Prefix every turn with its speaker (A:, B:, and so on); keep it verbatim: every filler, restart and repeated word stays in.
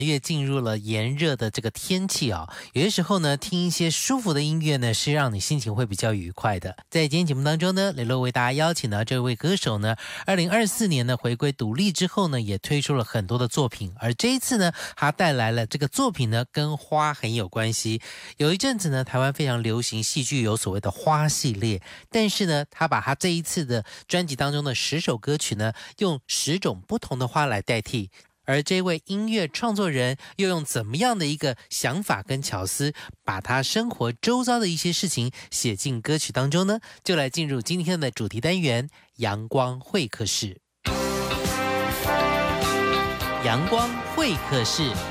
A: 越进入了炎热的这个天气啊，有些时候呢，听一些舒服的音乐呢，是让你心情会比较愉快的。在今天节目当中呢，雷洛为大家邀请到这位歌手呢，二零二四年呢回归独立之后呢，也推出了很多的作品，而这一次呢，他带来了这个作品呢，跟花很有关系。有一阵子呢，台湾非常流行戏剧有所谓的花系列，但是呢，他把他这一次的专辑当中的十首歌曲呢，用十种不同的花来代替。而这位音乐创作人又用怎么样的一个想法跟巧思，把他生活周遭的一些事情写进歌曲当中呢？就来进入今天的主题单元阳光会客室。阳光会客室。